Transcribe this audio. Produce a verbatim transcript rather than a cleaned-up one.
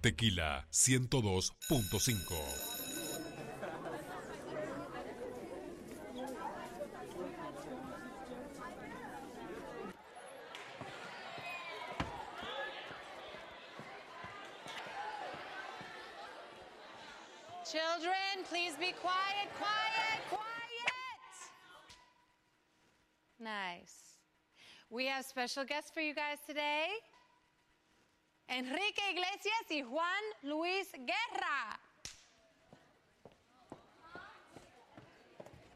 Tequila ciento dos punto cinco. Children, please be quiet, quiet, quiet. Nice. We have special guests for you guys today. Enrique Iglesias y Juan Luis Guerra.